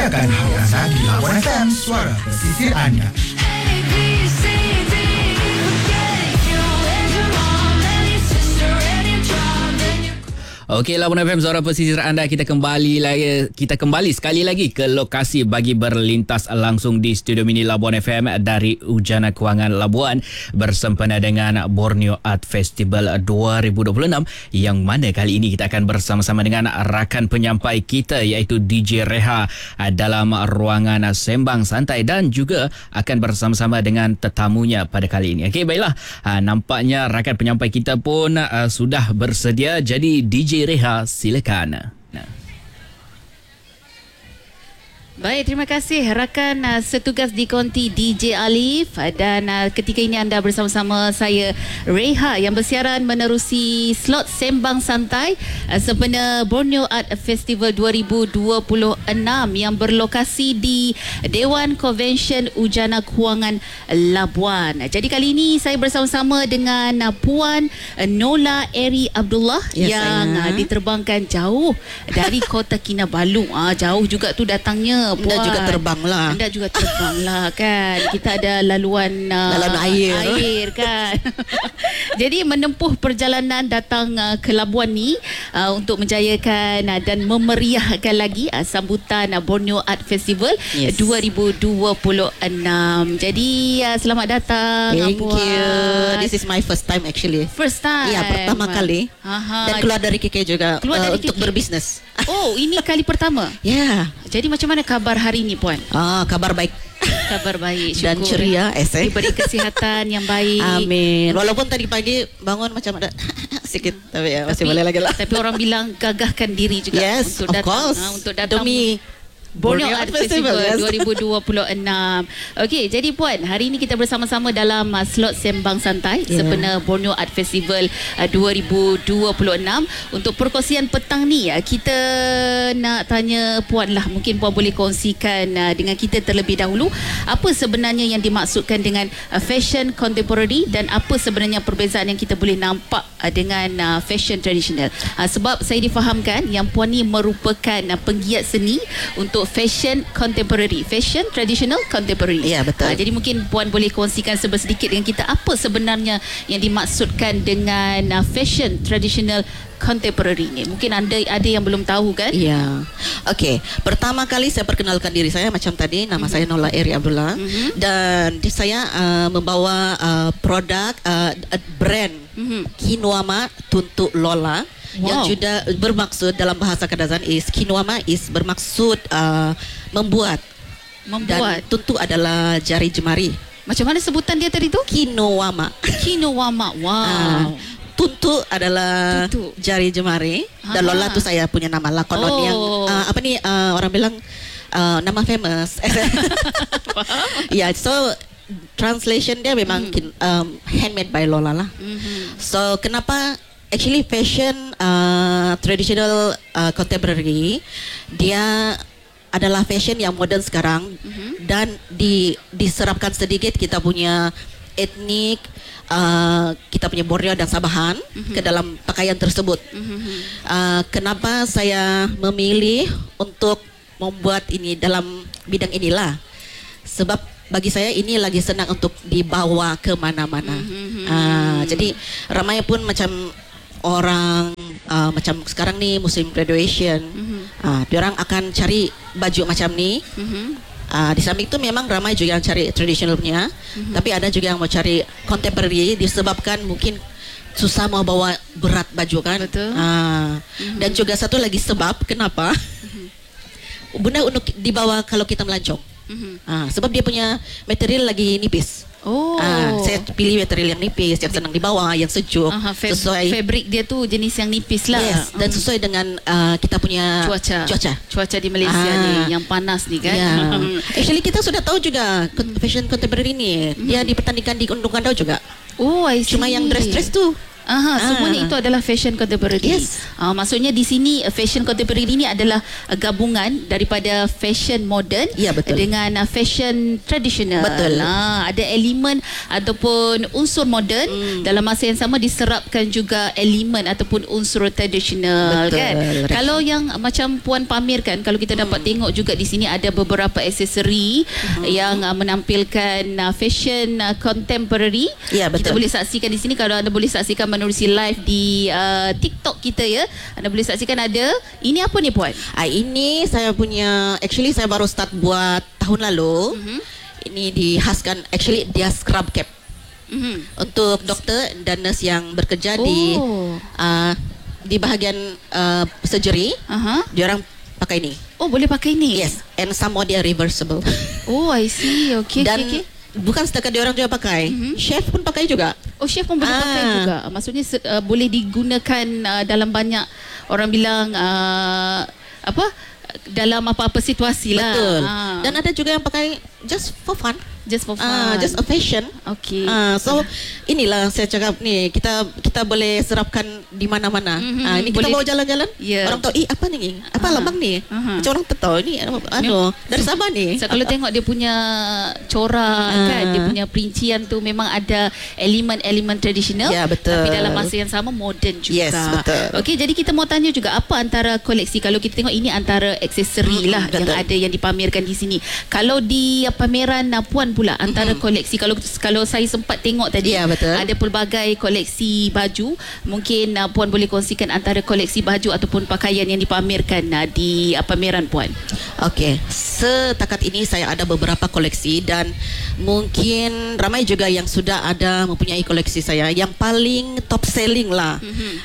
Rayakan hari anda di Labuan FM, suara pesisir anda. Okey, Labuan FM, suara pesisir anda. Kita kembali sekali lagi ke lokasi bagi berlintas langsung di studio mini Labuan FM dari Ujana Kewangan Labuan bersempena dengan Borneo Art Festival 2026, yang mana kali ini kita akan bersama-sama dengan rakan penyampai kita iaitu DJ Reha dalam ruangan sembang santai, dan juga akan bersama-sama dengan tetamunya pada kali ini. Okey, baiklah. Nampaknya rakan penyampai kita pun sudah bersedia. Jadi DJ Reha, silakan. Baik, terima kasih rakan setugas di konti DJ Alif, dan ketika ini anda bersama-sama saya Reha yang bersiaran menerusi slot sembang santai sempena Borneo Art Festival 2026 yang berlokasi di Dewan Konvensyen Ujana Kewangan Labuan. Jadi kali ini saya bersama-sama dengan Puan Nola Eri Abdullah yang diterbangkan jauh dari Kota Kinabalu. Jauh juga tu datangnya. Anda juga terbang lah. Anda juga terbang lah kan. Kita ada laluan air kan. Jadi menempuh perjalanan datang ke Labuan ni untuk menjayakan dan memeriahkan lagi sambutan Borneo Art Festival 2026. Jadi selamat datang. Thank you. This is my first time actually. First time. Ya, pertama kali. Dan keluar dari KK juga untuk berbisnes. Oh, ini kali pertama? Ya. Jadi macam mana kabar hari ini, Puan? Kabar baik. Kabar baik, syukur. Dan ceria, diberi kesihatan yang baik. Amin. Walaupun tadi pagi bangun macam ada sikit, tapi ya masih boleh lagi lah. Tapi orang bilang gagahkan diri juga. Yes, untuk datang, of course. Untuk datang demi Borneo Art Festival 2026. Okey, jadi Puan, hari ini kita bersama-sama dalam slot sembang santai sempena Borneo Art Festival 2026. Untuk perkongsian petang ni, kita nak tanya Puan lah. Mungkin Puan boleh kongsikan dengan kita terlebih dahulu apa sebenarnya yang dimaksudkan dengan fashion contemporary, dan apa sebenarnya perbezaan yang kita boleh nampak dengan fashion tradisional. Sebab saya difahamkan yang Puan ni merupakan penggiat seni untuk fashion contemporary, fashion traditional contemporary. Ya, betul. Jadi mungkin Puan boleh kongsikan sedikit dengan kita apa sebenarnya yang dimaksudkan dengan fashion traditional contemporary ni. Mungkin ada yang belum tahu kan? Ya. Okey, pertama kali saya perkenalkan diri saya macam tadi, nama saya Nola Eri Abdullah, dan saya membawa produk brand Kinuama Tuntuk Lola. Yang juga bermaksud dalam bahasa Kadazan Kinuama bermaksud membuat. Dan tuntuk adalah jari jemari. Macam mana sebutan dia tadi tu? Kinuama. Wow. Tuntuk adalah jari jemari. Dan Lola tu saya punya nama lah. Konon yang orang bilang nama famous. So translation dia memang handmade by Lola lah. So kenapa actually fashion traditional contemporary dia adalah fashion yang modern sekarang, dan diserapkan sedikit kita punya etnik, kita punya Borneo dan Sabahan ke dalam pakaian tersebut. Kenapa saya memilih untuk membuat ini dalam bidang inilah? Sebab bagi saya ini lagi senang untuk dibawa ke mana-mana. Jadi ramai pun macam orang macam sekarang ni musim graduation, diorang akan cari baju macam ni. Di samping itu memang ramai juga yang cari traditional punya, tapi ada juga yang mau cari contemporary disebabkan mungkin susah mau bawa berat baju kan. Betul. Dan juga satu lagi sebab kenapa benda untuk dibawa kalau kita melancong. Sebab dia punya material lagi nipis. Saya pilih material yang nipis, yang senang dibawa, yang sejuk, sesuai fabric dia tu jenis yang nipis lah. Dan sesuai dengan kita punya cuaca di Malaysia ni yang panas ni kan. Actually kita sudah tahu juga fashion contemporary ni dia dipertandingkan di Gunung Kandau juga. I see. Cuma yang dress tu Semuanya itu adalah fashion contemporary. Yes. Maksudnya di sini fashion contemporary ini adalah gabungan daripada fashion modern dengan fashion tradisional. Betul. Ada elemen ataupun unsur moden, dalam masa yang sama diserapkan juga elemen ataupun unsur tradisional. Betul. Kan? Kalau yang macam puan pamerkan, kalau kita dapat tengok juga di sini ada beberapa aksesori yang menampilkan fashion contemporary. Ya, Kita betul. boleh saksikan di sini, kalau anda boleh saksikan menerusi live di TikTok kita ya. Anda boleh saksikan ada. Ini apa ni puan? Ini saya punya, actually saya baru start buat tahun lalu. Ini dihaskan, actually dia scrub cap untuk doktor dan nurse yang bekerja di bahagian surgery. Diorang pakai ini. Oh, boleh pakai ni? Yes, and some more dia reversible. Oh, I see. Okay, Dan okay. bukan setakat diorang juga pakai, chef pun pakai juga. Oh, chef pun boleh pakai juga. Maksudnya boleh digunakan dalam banyak, orang bilang dalam apa-apa situasi lah. Betul. Dan ada juga yang pakai just for fun. Just for fun. Just a fashion. Okay. So inilah saya cakap ni, kita boleh serapkan di mana-mana. Ini kita boleh bawa jalan-jalan. Yeah. Orang tahu, apa ni? Apa lambang ni? Macam orang tahu ni dari Sabah ni. So, kalau tengok dia punya corak kan, dia punya perincian tu memang ada elemen-elemen tradisional. Ya, betul. Tapi dalam masa yang sama moden juga. Yes, betul. Okey, jadi kita mau tanya juga apa antara koleksi, kalau kita tengok ini antara aksesori lah yang betul. ada yang dipamerkan di sini. Kalau di pameran puan pula antara koleksi, kalau saya sempat tengok tadi, Ya, betul. ada pelbagai koleksi baju. Mungkin puan boleh kongsikan antara koleksi baju ataupun pakaian yang dipamerkan di pameran puan. Okey, setakat ini saya ada beberapa koleksi dan mungkin ramai juga yang sudah ada mempunyai koleksi saya. Yang paling top selling lah.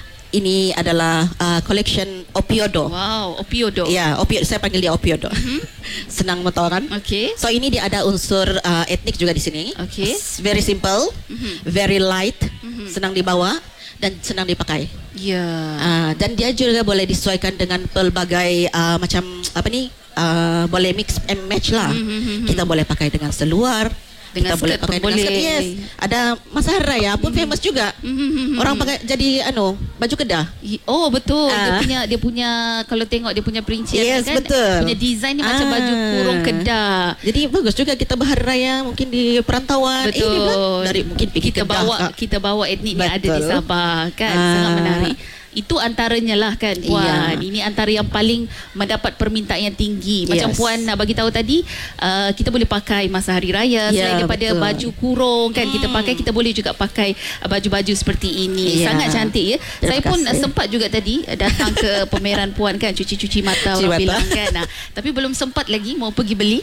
Ini adalah collection Opiodo. Wow, Opiodo. Ya, Opiodo, saya panggil dia Opiodo. Senang motoran. Okey. So ini dia ada unsur etnik juga di sini. Okey. Very simple, very light, senang dibawa dan senang dipakai. Ya. Dan dia juga boleh disesuaikan dengan pelbagai macam apa ni, boleh mix and match lah. Kita boleh pakai dengan seluar, Dengan kita boleh skirt pakai pun dengan boleh. skirt. Yes. Ada masa hari raya pun famous juga. Orang pakai jadi baju kedah. Oh, betul. Dia punya kalau tengok dia punya perincian Yes, kan, betul. punya design ni macam baju kurung kedah. Jadi bagus juga kita berhari raya mungkin di perantauan. Dia bilang Betul. dari mungkin pergi kita Kedah, bawa Kak. kita bawa etnik yang ada di Betul. Sabah kan. Sangat menarik. Itu antaranya lah kan puan. Iya. Ini antara yang paling mendapat permintaan yang tinggi. Macam Yes. puan bagi tahu tadi, kita boleh pakai masa hari raya. Ya, Selain daripada betul. baju kurung kan kita pakai, kita boleh juga pakai baju-baju seperti ini. Ya. Sangat cantik ya. Terima Saya pun kasih. sempat juga tadi datang ke pameran puan kan, cuci-cuci mata Cuci orang mata. bilang kan. Tapi belum sempat lagi mau pergi beli.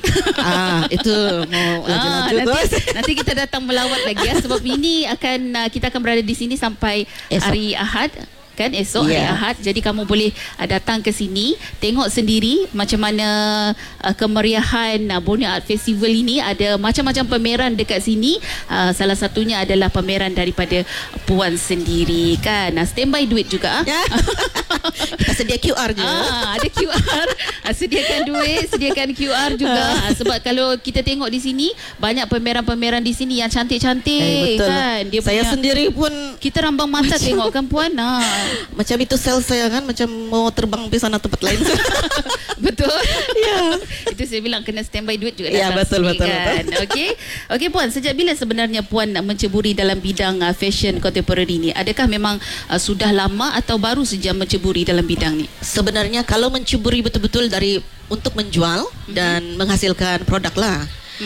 Itu mau laju-laju tu. nanti kita datang melawat lagi ya, sebab ini kita akan berada di sini sampai Esok. hari Ahad kan, esok hari Ya. Ahad. Jadi kamu boleh datang ke sini, tengok sendiri macam mana kemeriahan Borneo Art Festival ini. Ada macam-macam pameran dekat sini. Salah satunya adalah pameran daripada puan sendiri kan. Standby duit juga. Ya. Kita sedia QR je. Ada QR. Sediakan duit, sediakan QR juga. Sebab kalau kita tengok di sini, banyak pameran-pameran di sini yang cantik-cantik Betul. kan. Dia Saya punya, sendiri pun kita rambang mata tengok kan puan. macam itu sel saya kan, macam mau terbang pergi sana tempat lain. Betul. Ya. Itu saya bilang kena standby duit juga Ya, datang betul, sini betul, kan. Okey. Okey puan, sejak bila sebenarnya puan menceburi dalam bidang fashion contemporary ni? Adakah memang sudah lama atau baru saja menceburi dalam bidang ni? Sebenarnya kalau mencuburi betul-betul dari untuk menjual dan menghasilkan produk lah.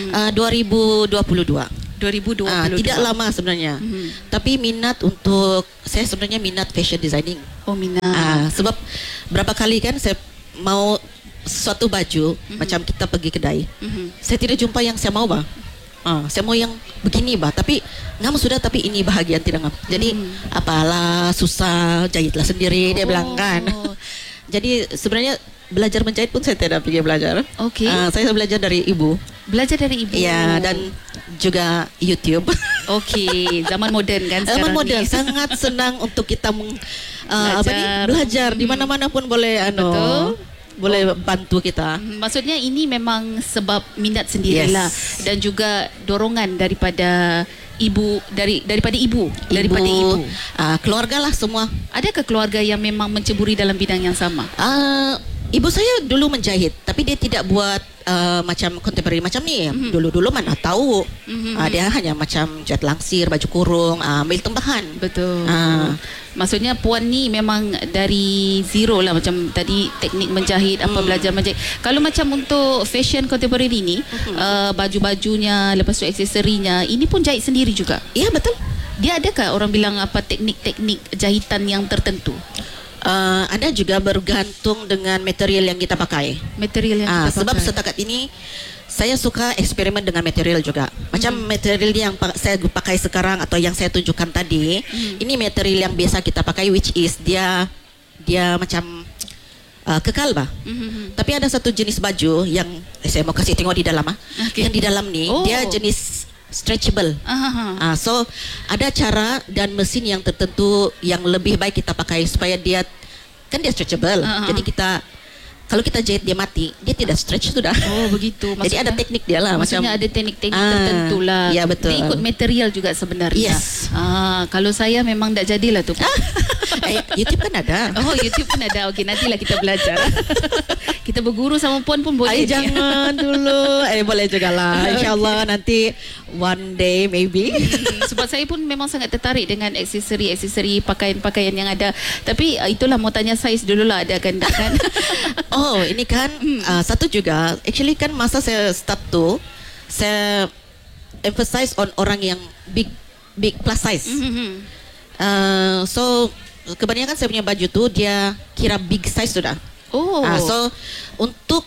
2022. 2022. Tidak lama sebenarnya. Tapi minat untuk saya sebenarnya minat fashion designing. Oh, minat. Sebab berapa kali kan saya mau suatu baju macam kita pergi kedai. Saya tidak jumpa yang saya mau bah. Saya mau yang begini bah, tapi ngam sudah, tapi ini bahagian tidak ngam. Jadi apalah susah, jahitlah sendiri dia bilang kan. Jadi sebenarnya belajar menjahit pun saya tidak pergi belajar. Okey. Saya belajar dari ibu. Belajar dari ibu. Ya, dan juga YouTube. Okey, zaman moden kan Zaman sekarang moden ni. sangat senang untuk kita Belajar. belajar di mana-mana pun boleh Betul. boleh bantu kita. Maksudnya ini memang sebab minat sendirilah Yes. dan juga dorongan daripada daripada ibu. Daripada ibu. Keluarga lah semua. Adakah keluarga yang memang menceburi dalam bidang yang sama? Ibu saya dulu menjahit, tapi dia tidak buat macam contemporary macam ni. Dulu-dulu mana tahu. Dia hanya macam jahit langsir, baju kurung, ambil tambahan. Betul. Maksudnya puan ni memang dari zero lah, macam tadi teknik menjahit, belajar menjahit. Kalau macam untuk fashion contemporary ni, baju-bajunya, lepas tu aksesorinya, ini pun jahit sendiri juga. Ya, betul. Dia adakah orang bilang apa teknik-teknik jahitan yang tertentu? Ada juga bergantung dengan material yang kita pakai. Material yang kita pakai. Sebab setakat ini saya suka eksperimen dengan material juga. Macam material yang saya pakai sekarang atau yang saya tunjukkan tadi, ini material yang biasa kita pakai, which is dia macam kekal bah. Tapi ada satu jenis baju yang saya mau kasih tengok di dalam Yang di dalam ni dia jenis stretchable. So ada cara dan mesin yang tertentu yang lebih baik kita pakai supaya dia stretchable. Jadi kalau kita jahit dia mati, dia tidak stretch sudah. Oh begitu. Jadi ada teknik dia lah. Maksudnya ada teknik-teknik tertentu lah. Ya betul. Dia ikut material juga sebenarnya. Yes. Kalau saya memang tak jadilah tu. YouTube kan ada. Oh YouTube pun ada. Okey, nantilah kita belajar. Kita berguru sama puan pun boleh. Jangan dulu. Boleh juga lah. InsyaAllah nanti one day maybe. Sebab saya pun memang sangat tertarik dengan aksesori pakaian-pakaian yang ada. Tapi itulah mau tanya saiz dulu lah, ada kan? Oh ini kan satu juga. Actually kan masa saya start tu, saya emphasize on orang yang big plus size. So kebanyakan saya punya baju tu dia kira big size sudah. So untuk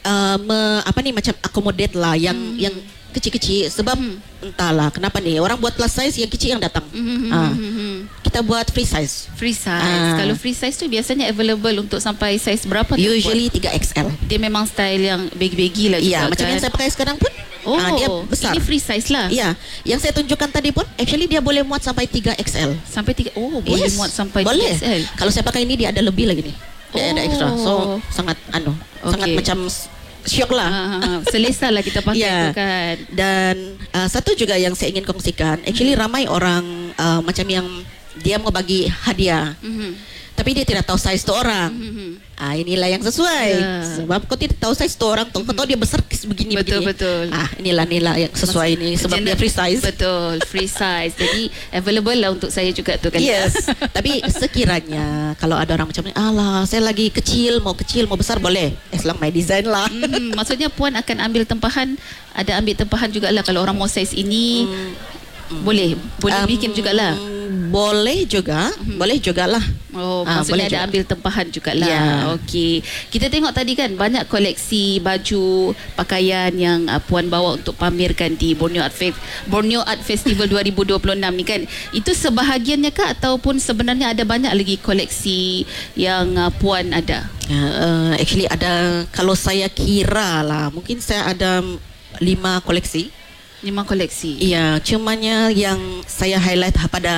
macam accommodate lah yang kecil-kecil. Sebab entahlah kenapa ni orang buat plus size, yang kecil yang datang. Kita buat free size. Kalau free size tu biasanya available untuk sampai size berapa tu? Usually 3XL. Dia memang style yang baggy lah juga. Ya, macam yang saya pakai sekarang pun. Dia besar. Ini free size lah. Ya, yang saya tunjukkan tadi pun actually dia boleh muat sampai 3XL. Sampai 3. Boleh muat sampai boleh. 3XL. Kalau saya pakai ini dia ada lebih lagi nih. Dia ada extra. So sangat sangat macam syok lah. Selesa lah kita pakai tu kan. Dan satu juga yang saya ingin kongsikan, actually ramai orang macam yang dia mau bagi hadiah, tapi dia tidak tahu size tu orang. Inilah yang sesuai. Sebab kau tidak tahu size tu orang, kau tahu dia besar begini. Betul. Inilah yang sesuai ini sebab dia free size. Betul, free size. Jadi available lah untuk saya juga tu kan. Yes. Tapi sekiranya kalau ada orang macam ni, alah saya lagi kecil mau besar boleh. As long my design lah. Maksudnya puan akan ambil tempahan, ambil tempahan jugalah kalau orang mau size ini. Boleh bikin jugalah. Boleh jugalah. Maksudnya ada ambil tempahan jugalah. Okey. Kita tengok tadi kan banyak koleksi baju pakaian yang puan bawa untuk pamerkan di Borneo Art Festival 2026 ni kan. Itu sebahagiannya kah ataupun sebenarnya ada banyak lagi koleksi yang puan ada? Actually ada, kalau saya kira lah mungkin saya ada 5 koleksi. 5 koleksi. Iya, cumanya yang saya highlight pada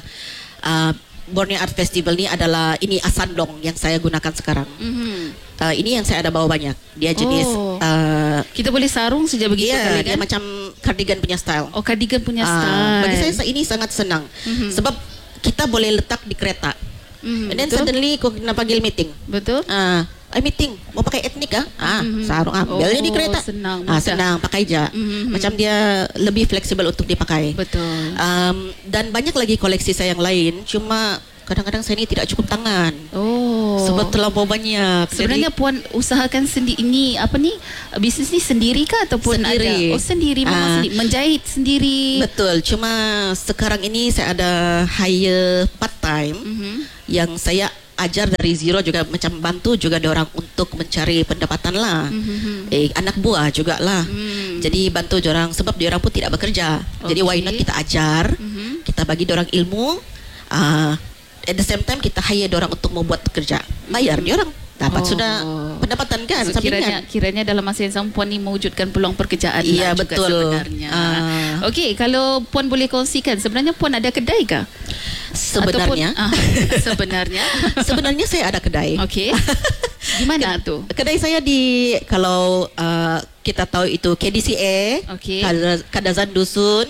Borneo Art Festival ni adalah ini asandong yang saya gunakan sekarang. Ini yang saya ada bawa banyak. Dia jenis kita boleh sarung saja begitu kali kan? Dia macam cardigan punya style. Cardigan punya style. Bagi saya ini sangat senang. Sebab kita boleh letak di kereta. And then suddenly kau kena panggil meeting. Betul. Meeting mau pakai etnik sarung ambil di kereta. Senang pakai aja. Macam dia lebih fleksibel untuk dipakai. Betul. Dan banyak lagi koleksi saya yang lain, cuma kadang-kadang saya ini tidak cukup tangan. Sebab terlalu banyak. Sebenarnya puan usahakan sendiri ini bisnes ni sendiri kah ataupun sendiri. ada? Sendiri memang sendiri, menjahit sendiri. Betul. Cuma sekarang ini saya ada hire part time yang saya ajar dari zero, juga macam bantu juga dia orang untuk mencari pendapatan lah. Anak buah juga lah. Jadi bantu dia orang sebab dia orang pun tidak bekerja. Jadi why not kita ajar, kita bagi dia orang ilmu. At the same time kita hire dia orang untuk membuat kerja, bayar dia orang. dapat sudah pendapatan kan, So, sampingan. kiranya dalam masa yang sama Puan ni mewujudkan peluang pekerjaan Iya, lah juga betul. sebenarnya. Okey, kalau Puan boleh kongsikan, sebenarnya Puan ada kedai kah? Sebenarnya Sebenarnya. sebenarnya saya ada kedai. Okey. Di mana tu? Kedai saya di, kalau kita tahu itu KDCA, Okey. Kadazan Dusun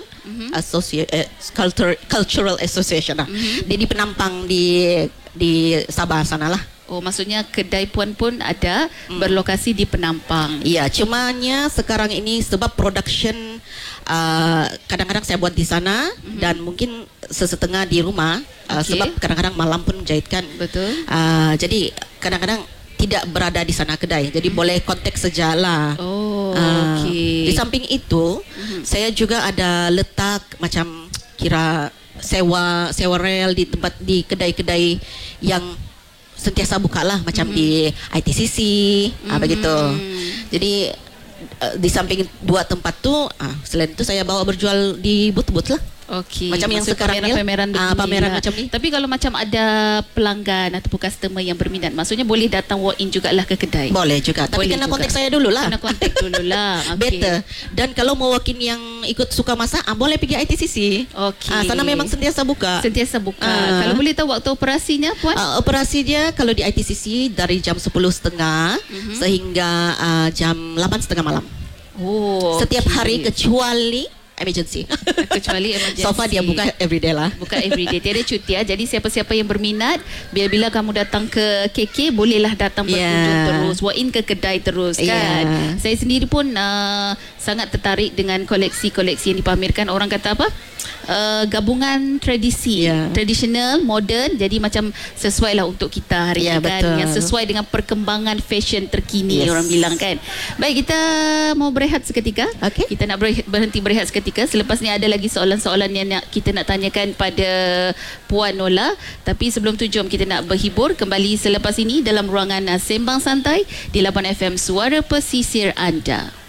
Cultural Association lah. Dia di Penampang di Sabah sana lah. Oh, maksudnya kedai Puan pun ada berlokasi di Penampang. Iya, cumanya sekarang ini sebab production kadang-kadang saya buat di sana dan mungkin sesetengah di rumah, Okey. sebab kadang-kadang malam pun jahitkan. Betul. Jadi kadang-kadang tidak berada di sana kedai. Jadi boleh kontak sajalah. Oh, Di okey. samping itu, saya juga ada letak macam kira sewa rel di tempat, di kedai-kedai yang sentiasa buka lah, macam di ITCC, begitu. Jadi di samping dua tempat tu, selain itu saya bawa berjual di booth-booth lah. Okey. Macam yang Maksud sekarang ni lah. pameran begini Pameran lah. macam ni. Tapi kalau macam ada pelanggan ataupun customer yang berminat, maksudnya boleh datang walk in jugalah ke kedai. Boleh juga, tapi Boleh kena juga. kontak saya dulu lah. Kena kontak dululah. Okey. Better. Dan kalau mau walk-in yang ikut suka masak, boleh pergi ITCC. Okey. Sana memang sentiasa buka. Sentiasa buka. Kalau boleh tahu waktu operasinya, Puan? Operasi dia kalau di ITCC dari jam 10.30 sehingga jam 8.30 malam. Oh, Setiap okey. hari kecuali emergency. Kecuali emergency. So far dia buka everyday lah. Buka everyday. Tiada cuti ya. Jadi siapa-siapa yang berminat, bila kamu datang ke KK, bolehlah datang berkunjung terus, walk in ke kedai terus kan. Saya sendiri pun sangat tertarik dengan koleksi-koleksi yang dipamerkan. Orang kata apa? Gabungan tradisi, tradisional, modern. Jadi macam sesuai lah untuk kita hari ini kan. betul. Yang sesuai dengan perkembangan fashion terkini, orang bilang kan. Baik, kita mau berehat seketika. Okey. Kita nak berhenti berehat seketika. Selepas ni ada lagi soalan-soalan yang kita nak tanyakan pada Puan Nola. Tapi sebelum tu jom kita nak berhibur kembali selepas ini dalam ruangan Sembang Santai di Labuan FM, Suara Pesisir Anda.